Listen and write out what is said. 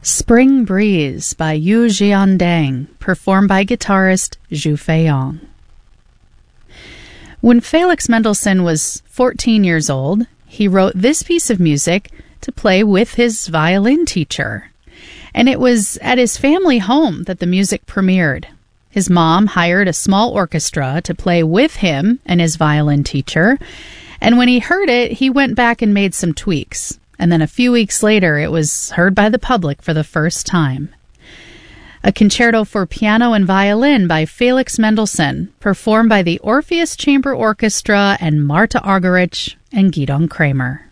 Spring Breeze by Yu Jiandang, performed by guitarist Zhu Feiyong. When Felix Mendelssohn was 14 years old, he wrote this piece of music to play with his violin teacher. And it was at his family home that the music premiered. His mom hired a small orchestra to play with him and his violin teacher, and when he heard it, he went back and made some tweaks. And then a few weeks later, it was heard by the public for the first time. A concerto for piano and violin by Felix Mendelssohn, performed by the Orpheus Chamber Orchestra and Marta Argerich and Gidon Kramer.